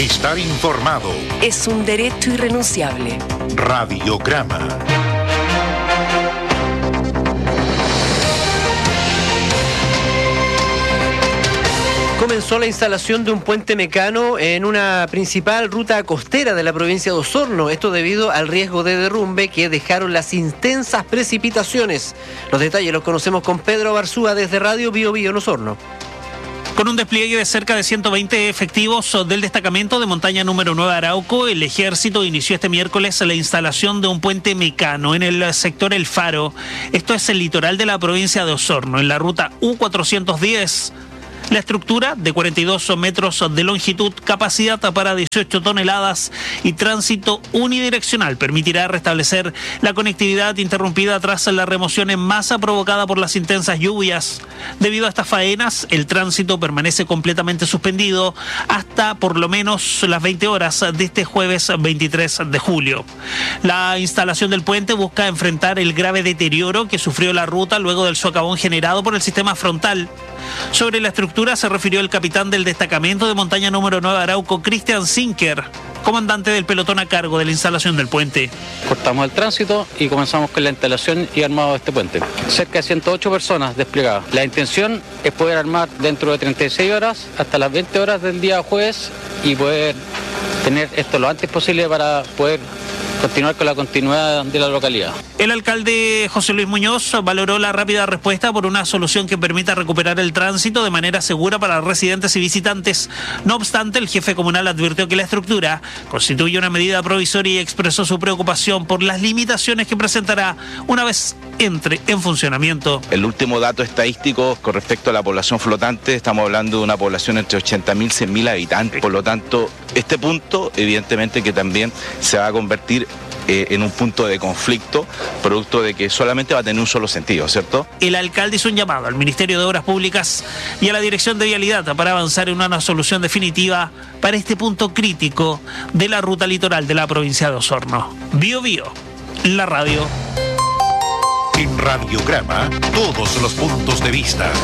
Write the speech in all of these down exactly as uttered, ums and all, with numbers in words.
Estar informado es un derecho irrenunciable. Radiograma. Comenzó la instalación de un puente mecano en una principal ruta costera de la provincia de Osorno. Esto debido al riesgo de derrumbe que dejaron las intensas precipitaciones. Los detalles los conocemos con Pedro Barzúa desde Radio Bio Bio en Osorno. Con un despliegue de cerca de ciento veinte efectivos del destacamento de montaña número nueve Arauco, el ejército inició este miércoles la instalación de un puente mecano en el sector El Faro. Esto es el litoral de la provincia de Osorno, en la ruta U cuatrocientos diez. La estructura, de cuarenta y dos metros de longitud, capacidad para dieciocho toneladas y tránsito unidireccional, permitirá restablecer la conectividad interrumpida tras la remoción en masa provocada por las intensas lluvias. Debido a estas faenas, el tránsito permanece completamente suspendido hasta por lo menos las veinte horas de este jueves veintitrés de julio. La instalación del puente busca enfrentar el grave deterioro que sufrió la ruta luego del socavón generado por el sistema frontal. Sobre la estructura se refirió el capitán del destacamento de montaña número nueve Arauco, Cristian Zinker, comandante del pelotón a cargo de la instalación del puente. Cortamos el tránsito y comenzamos con la instalación y armado de este puente. Cerca de ciento ocho personas desplegadas. La intención es poder armar dentro de treinta y seis horas hasta las veinte horas del día jueves y poder tener esto lo antes posible para poder continuar con la continuidad de la localidad. El alcalde José Luis Muñoz valoró la rápida respuesta por una solución que permita recuperar el tránsito de manera segura para residentes y visitantes. No obstante, el jefe comunal advirtió que la estructura constituye una medida provisoria y expresó su preocupación por las limitaciones que presentará una vez entre en funcionamiento. El último dato estadístico con respecto a la población flotante, estamos hablando de una población entre ochenta mil y cien mil habitantes. Por lo tanto, este punto evidentemente que también se va a convertir Eh, en un punto de conflicto, producto de que solamente va a tener un solo sentido, ¿cierto? El alcalde hizo un llamado al Ministerio de Obras Públicas y a la Dirección de Vialidad para avanzar en una solución definitiva para este punto crítico de la ruta litoral de la provincia de Osorno. Bio Bio, la radio. En Radiograma, todos los puntos de vista.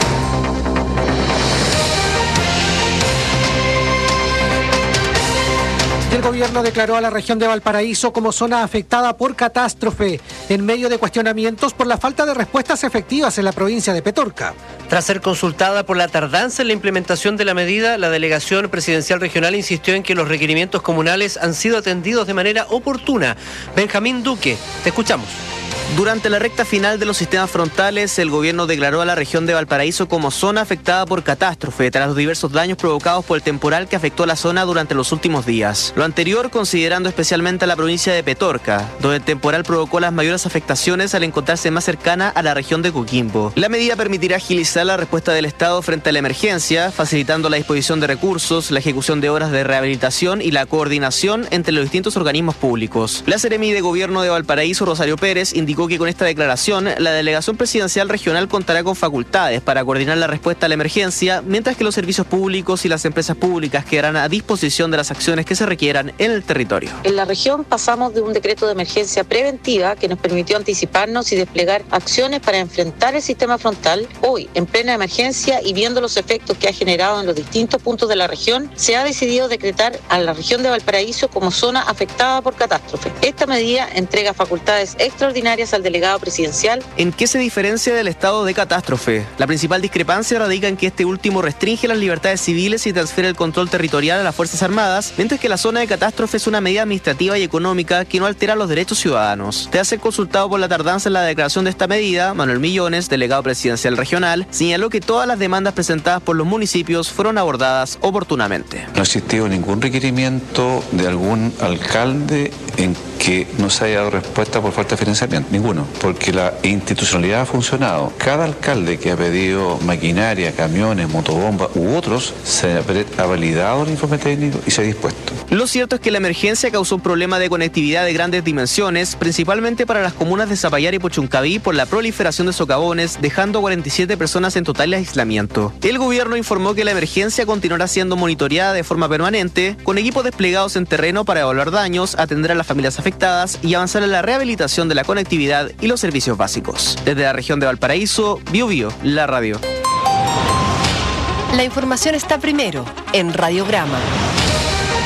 El gobierno declaró a la región de Valparaíso como zona afectada por catástrofe, en medio de cuestionamientos por la falta de respuestas efectivas en la provincia de Petorca. Tras ser consultada por la tardanza en la implementación de la medida, la delegación presidencial regional insistió en que los requerimientos comunales han sido atendidos de manera oportuna. Benjamín Duque, te escuchamos. Durante la recta final de los sistemas frontales, el gobierno declaró a la región de Valparaíso como zona afectada por catástrofe tras los diversos daños provocados por el temporal que afectó a la zona durante los últimos días. Lo anterior considerando especialmente a la provincia de Petorca, donde el temporal provocó las mayores afectaciones al encontrarse más cercana a la región de Coquimbo. La medida permitirá agilizar la respuesta del Estado frente a la emergencia, facilitando la disposición de recursos, la ejecución de obras de rehabilitación y la coordinación entre los distintos organismos públicos. La Seremi de Gobierno de Valparaíso, Rosario Pérez, indicó que con esta declaración la delegación presidencial regional contará con facultades para coordinar la respuesta a la emergencia, mientras que los servicios públicos y las empresas públicas quedarán a disposición de las acciones que se requieran en el territorio. En la región pasamos de un decreto de emergencia preventiva que nos permitió anticiparnos y desplegar acciones para enfrentar el sistema frontal. Hoy, en plena emergencia y viendo los efectos que ha generado en los distintos puntos de la región, se ha decidido decretar a la región de Valparaíso como zona afectada por catástrofe. Esta medida entrega facultades extraordinarias al delegado presidencial. ¿En qué se diferencia del estado de catástrofe? La principal discrepancia radica en que este último restringe las libertades civiles y transfiere el control territorial a las Fuerzas Armadas, mientras que la zona de catástrofe es una medida administrativa y económica que no altera los derechos ciudadanos. Tras ser consultado por la tardanza en la declaración de esta medida, Manuel Millones, delegado presidencial regional, señaló que todas las demandas presentadas por los municipios fueron abordadas oportunamente. No ha existido ningún requerimiento de algún alcalde en que no se haya dado respuesta por falta de financiamiento, ninguno, porque la institucionalidad ha funcionado. Cada alcalde que ha pedido maquinaria, camiones, motobombas u otros, se ha validado el informe técnico y se ha dispuesto. Lo cierto es que la emergencia causó un problema de conectividad de grandes dimensiones, principalmente para las comunas de Zapallar y Puchuncaví por la proliferación de socavones, dejando a cuarenta y siete personas en total aislamiento. El gobierno informó que la emergencia continuará siendo monitoreada de forma permanente, con equipos desplegados en terreno para evaluar daños, atender a las familias afectadas y avanzar en la rehabilitación de la conectividad y los servicios básicos. Desde la región de Valparaíso, Bio Bio, la radio. La información está primero en Radiograma.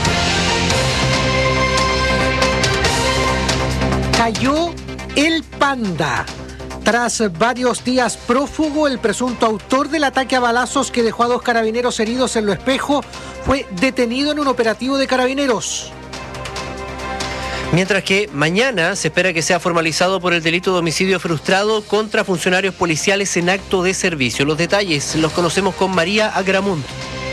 Cayó el Panda. Tras varios días prófugo, el presunto autor del ataque a balazos que dejó a dos carabineros heridos en Lo Espejo fue detenido en un operativo de carabineros. Mientras que mañana se espera que sea formalizado por el delito de homicidio frustrado contra funcionarios policiales en acto de servicio. Los detalles los conocemos con María Agramunt.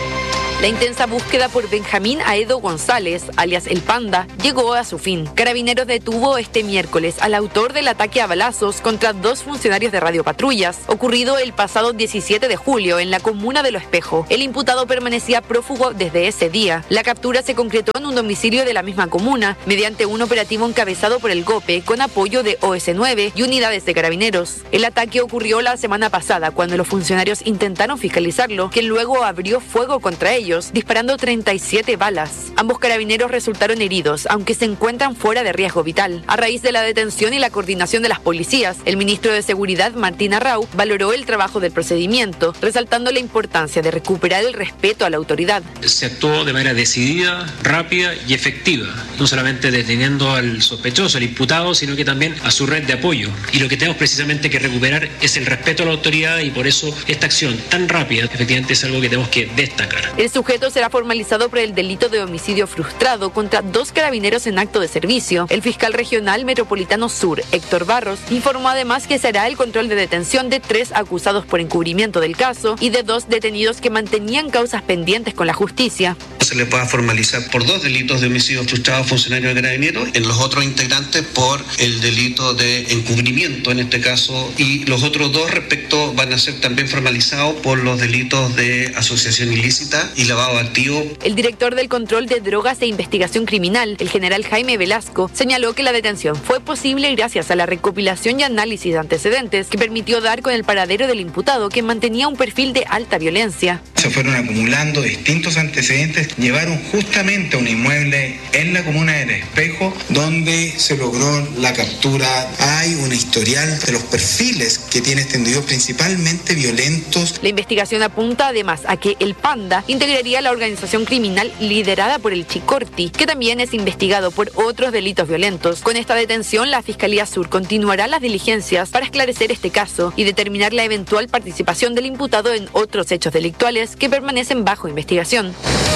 La intensa búsqueda por Benjamín Aedo González, alias El Panda, llegó a su fin. Carabineros detuvo este miércoles al autor del ataque a balazos contra dos funcionarios de radiopatrullas, ocurrido el pasado diecisiete de julio en la comuna de Lo Espejo. El imputado permanecía prófugo desde ese día. La captura se concretó en un domicilio de la misma comuna, mediante un operativo encabezado por el GOPE, con apoyo de O S nueve y unidades de carabineros. El ataque ocurrió la semana pasada, cuando los funcionarios intentaron fiscalizarlo, que luego abrió fuego contra ellos, disparando treinta y siete balas. Ambos carabineros resultaron heridos, aunque se encuentran fuera de riesgo vital. A raíz de la detención y la coordinación de las policías, el ministro de Seguridad, Martín Arrau, valoró el trabajo del procedimiento, resaltando la importancia de recuperar el respeto a la autoridad. Se actuó de manera decidida, rápida y efectiva, no solamente deteniendo al sospechoso, al imputado, sino que también a su red de apoyo. Y lo que tenemos precisamente que recuperar es el respeto a la autoridad, y por eso esta acción tan rápida efectivamente es algo que tenemos que destacar. El sujeto será formalizado por el delito de homicidio frustrado contra dos carabineros en acto de servicio. El fiscal regional metropolitano sur, Héctor Barros, informó además que se hará el control de detención de tres acusados por encubrimiento del caso y de dos detenidos que mantenían causas pendientes con la justicia. Se le pueda formalizar por dos delitos de homicidio frustrado a funcionarios de carabineros, en los otros integrantes por el delito de encubrimiento en este caso, y los otros dos respecto van a ser también formalizados por los delitos de asociación ilícita y lavado de activos. El director del Control de Drogas e Investigación Criminal, el general Jaime Velasco, señaló que la detención fue posible gracias a la recopilación y análisis de antecedentes que permitió dar con el paradero del imputado, que mantenía un perfil de alta violencia. Se fueron acumulando distintos antecedentes, llevaron justamente a un inmueble en la comuna de Lo Espejo, donde se logró la captura. Hay un historial de los perfiles que tiene este individuo, principalmente violentos. La investigación apunta además a que el Panda integraría la organización criminal liderada por el Chicorti, que también es investigado por otros delitos violentos. Con esta detención, la Fiscalía Sur continuará las diligencias para esclarecer este caso y determinar la eventual participación del imputado en otros hechos delictuales que permanecen bajo investigación.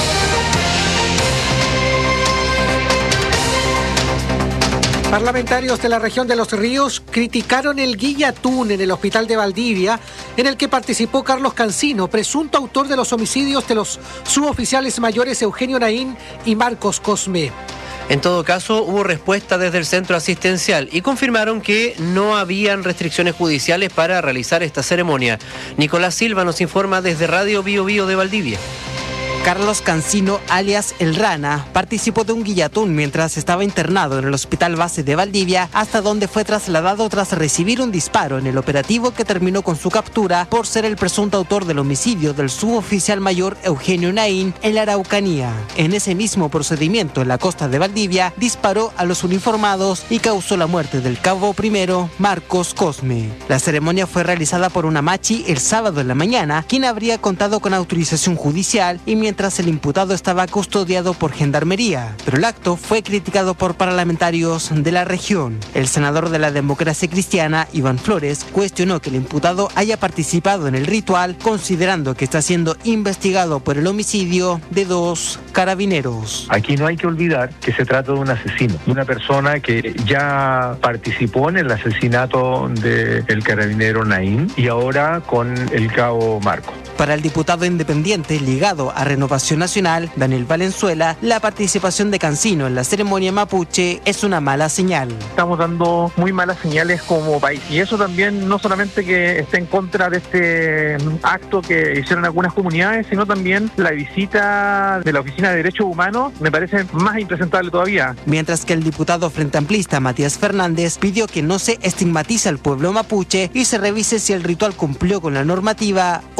Parlamentarios de la región de Los Ríos criticaron el guillatún en el hospital de Valdivia, en el que participó Carlos Cancino, presunto autor de los homicidios de los suboficiales mayores Eugenio Naín y Marcos Cosme. En todo caso, hubo respuesta desde el centro asistencial y confirmaron que no habían restricciones judiciales para realizar esta ceremonia. Nicolás Silva nos informa desde Radio Bio Bio de Valdivia. Carlos Cancino, alias El Rana, participó de un guillatún mientras estaba internado en el Hospital Base de Valdivia, hasta donde fue trasladado tras recibir un disparo en el operativo que terminó con su captura por ser el presunto autor del homicidio del suboficial mayor Eugenio Naín en la Araucanía. En ese mismo procedimiento en la costa de Valdivia, disparó a los uniformados y causó la muerte del cabo primero Marcos Cosme. La ceremonia fue realizada por una machi el sábado en la mañana, quien habría contado con autorización judicial y mientras mientras el imputado estaba custodiado por Gendarmería, pero el acto fue criticado por parlamentarios de la región. El senador de la Democracia Cristiana, Iván Flores, cuestionó que el imputado haya participado en el ritual, considerando que está siendo investigado por el homicidio de dos carabineros. Aquí no hay que olvidar que se trata de un asesino, de una persona que ya participó en el asesinato del carabinero Naín y ahora con el cabo Marco. Para el diputado independiente ligado a Renovación Nacional, Daniel Valenzuela, la participación de Cancino en la ceremonia mapuche es una mala señal. Estamos dando muy malas señales como país, y eso también no solamente que esté en contra de este acto que hicieron algunas comunidades, sino también la visita de la Oficina de Derechos Humanos me parece más impresentable todavía. Mientras que el diputado Frente Amplista Matías Fernández pidió que no se estigmatice al pueblo mapuche y se revise si el ritual cumplió con la normativa o no.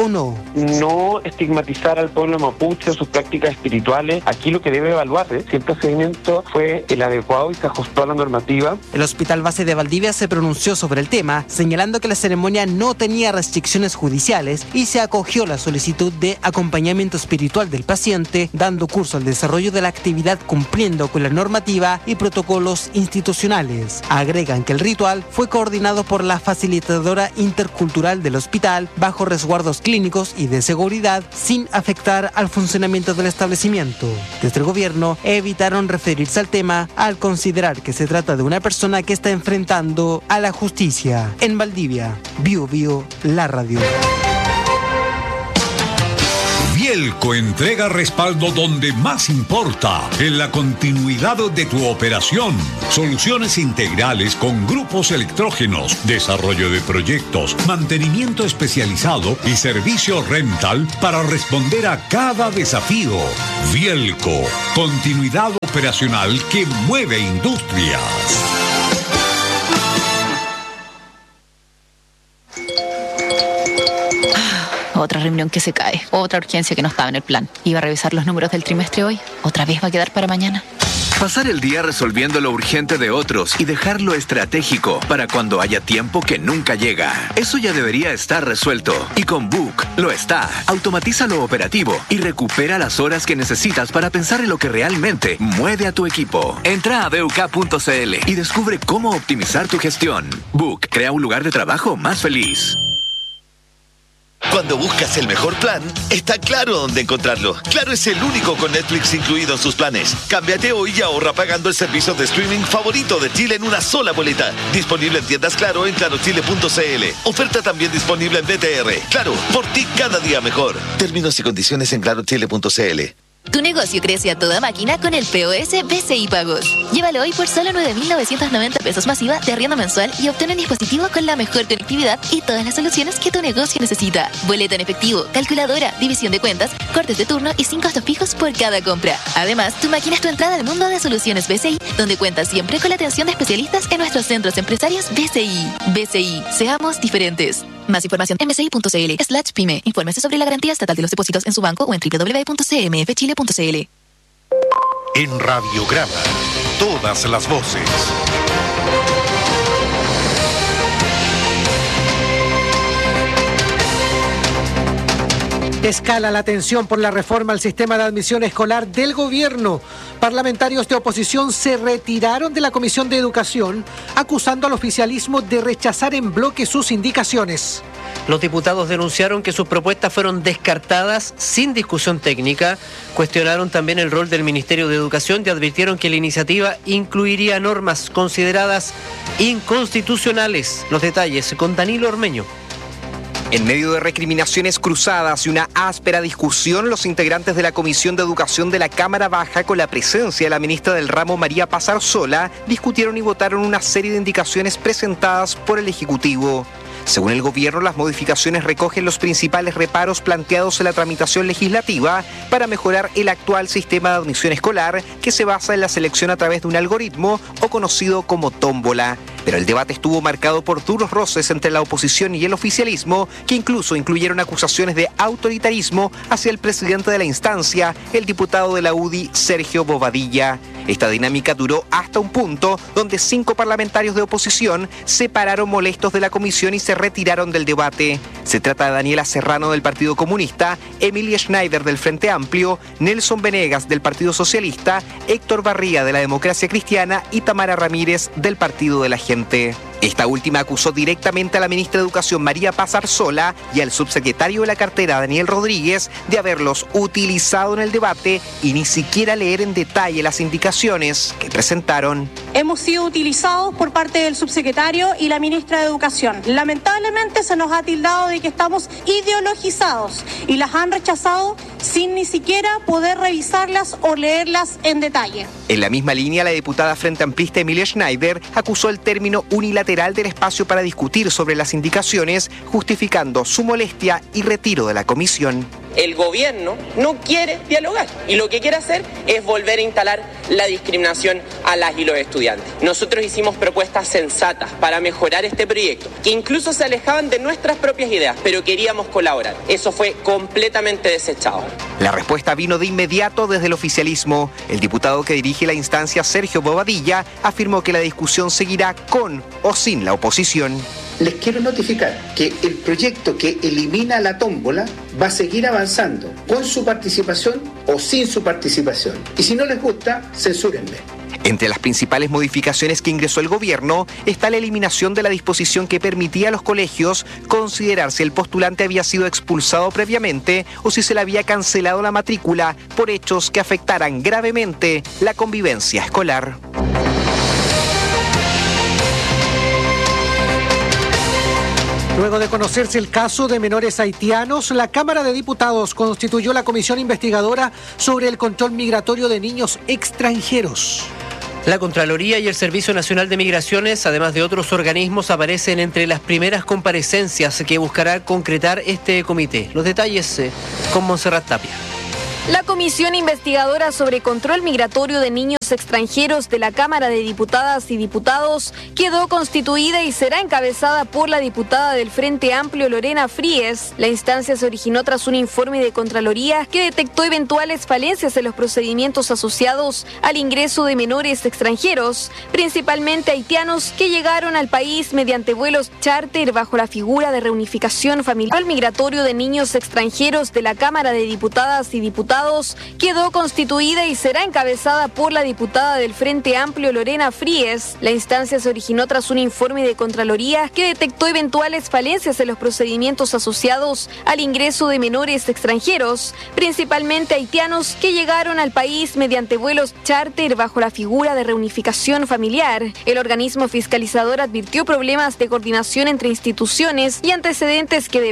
no estigmatizar al pueblo mapuche, sus prácticas espirituales. Aquí lo que debe evaluarse si el procedimiento fue el adecuado y se ajustó a la normativa. El Hospital Base de Valdivia se pronunció sobre el tema, señalando que la ceremonia no tenía restricciones judiciales y se acogió la solicitud de acompañamiento espiritual del paciente, dando curso al desarrollo de la actividad cumpliendo con la normativa y protocolos institucionales. Agregan que el ritual fue coordinado por la facilitadora intercultural del hospital bajo resguardos clínicos y de seguridad sin afectar al funcionamiento del establecimiento. Desde el gobierno evitaron referirse al tema al considerar que se trata de una persona que está enfrentando a la justicia. En Valdivia, Bio Bio, la radio. Vielco entrega respaldo donde más importa, en la continuidad de tu operación. Soluciones integrales con grupos electrógenos, desarrollo de proyectos, mantenimiento especializado y servicio rental para responder a cada desafío. Vielco, continuidad operacional que mueve industrias. Otra reunión que se cae, otra urgencia que no estaba en el plan. Iba a revisar los números del trimestre hoy, otra vez va a quedar para mañana. Pasar el día resolviendo lo urgente de otros y dejar lo estratégico para cuando haya tiempo que nunca llega. Eso ya debería estar resuelto. Y con Book lo está. Automatiza lo operativo y recupera las horas que necesitas para pensar en lo que realmente mueve a tu equipo. Entra a b u k punto c l y descubre cómo optimizar tu gestión. Book crea un lugar de trabajo más feliz. Cuando buscas el mejor plan, está claro dónde encontrarlo. Claro es el único con Netflix incluido en sus planes. Cámbiate hoy y ahorra pagando el servicio de streaming favorito de Chile en una sola boleta. Disponible en tiendas Claro en claro chile punto c l. Oferta también disponible en D T R. Claro, por ti cada día mejor. Términos y condiciones en claro chile punto c l. Tu negocio crece a toda máquina con el P O S B C I Pagos. Llévalo hoy por solo nueve mil novecientos noventa pesos masiva de arriendo mensual y obtén un dispositivo con la mejor conectividad y todas las soluciones que tu negocio necesita. Boleta en efectivo, calculadora, división de cuentas, cortes de turno y sin costos fijos por cada compra. Además, tu máquina es tu entrada al mundo de soluciones B C I, donde cuentas siempre con la atención de especialistas en nuestros centros empresarios B C I. B C I, seamos diferentes. Más información en b c i punto c l slash pyme. Infórmese sobre la garantía estatal de los depósitos en su banco o en w w w punto c m f chile punto c l. En Radiograma, todas las voces. Escala la tensión por la reforma al sistema de admisión escolar del gobierno. Parlamentarios de oposición se retiraron de la Comisión de Educación, acusando al oficialismo de rechazar en bloque sus indicaciones. Los diputados denunciaron que sus propuestas fueron descartadas sin discusión técnica, cuestionaron también el rol del Ministerio de Educación y advirtieron que la iniciativa incluiría normas consideradas inconstitucionales. Los detalles con Danilo Ormeño. En medio de recriminaciones cruzadas y una áspera discusión, los integrantes de la Comisión de Educación de la Cámara Baja, con la presencia de la ministra del ramo María Paz Arzola, discutieron y votaron una serie de indicaciones presentadas por el Ejecutivo. Según el gobierno, las modificaciones recogen los principales reparos planteados en la tramitación legislativa para mejorar el actual sistema de admisión escolar, que se basa en la selección a través de un algoritmo o conocido como tómbola. Pero el debate estuvo marcado por duros roces entre la oposición y el oficialismo, que incluso incluyeron acusaciones de autoritarismo hacia el presidente de la instancia, el diputado de la U D I, Sergio Bobadilla. Esta dinámica duró hasta un punto donde cinco parlamentarios de oposición se pararon molestos de la comisión y se retiraron del debate. Se trata de Daniela Serrano del Partido Comunista, Emilia Schneider del Frente Amplio, Nelson Venegas del Partido Socialista, Héctor Barría de la Democracia Cristiana y Tamara Ramírez del Partido de la Gente. Esta última acusó directamente a la ministra de Educación María Paz Arzola y al subsecretario de la cartera Daniel Rodríguez de haberlos utilizado en el debate y ni siquiera leer en detalle las indicaciones que presentaron. Hemos sido utilizados por parte del subsecretario y la ministra de Educación. Lamentablemente se nos ha tildado de que estamos ideologizados y las han rechazado sin ni siquiera poder revisarlas o leerlas en detalle. En la misma línea, la diputada frente amplista Emilia Schneider acusó el término unilateral del espacio para discutir sobre las indicaciones, justificando su molestia y retiro de la comisión. el gobierno no quiere dialogar y lo que quiere hacer es volver a instalar la discriminación a las y los estudiantes. Nosotros hicimos propuestas sensatas para mejorar este proyecto, que incluso se alejaban de nuestras propias ideas, pero queríamos colaborar. Eso fue completamente desechado. La respuesta vino de inmediato desde el oficialismo. El diputado que dirige la instancia, Sergio Bobadilla, afirmó que la discusión seguirá con o sin la oposición. Les quiero notificar que el proyecto que elimina la tómbola va a seguir avanzando con su participación o sin su participación. Y si no les gusta, censúrenme. Entre las principales modificaciones que ingresó el gobierno está la eliminación de la disposición que permitía a los colegios considerar si el postulante había sido expulsado previamente o si se le había cancelado la matrícula por hechos que afectaran gravemente la convivencia escolar. Luego de conocerse el caso de menores haitianos, la Cámara de Diputados constituyó la comisión investigadora sobre el control migratorio de niños extranjeros. La Contraloría y el Servicio Nacional de Migraciones, además de otros organismos, aparecen entre las primeras comparecencias que buscará concretar este comité. Los detalles eh, con Montserrat Tapia. La Comisión Investigadora sobre Control Migratorio de Niños Extranjeros de la Cámara de Diputadas y Diputados quedó constituida y será encabezada por la diputada del Frente Amplio Lorena Fríes. La instancia se originó tras un informe de Contraloría que detectó eventuales falencias en los procedimientos asociados al ingreso de menores extranjeros, principalmente haitianos que llegaron al país mediante vuelos charter bajo la figura de reunificación familiar. El migratorio de niños extranjeros de la Cámara de Diputadas y Diputados quedó constituida y será encabezada por la diputada del Frente Amplio Lorena Fríes. La instancia se originó tras un informe de Contraloría que detectó eventuales falencias en los procedimientos asociados al ingreso de menores extranjeros, principalmente haitianos que llegaron al país mediante vuelos charter bajo la figura de reunificación familiar. El organismo fiscalizador advirtió problemas de coordinación entre instituciones y antecedentes que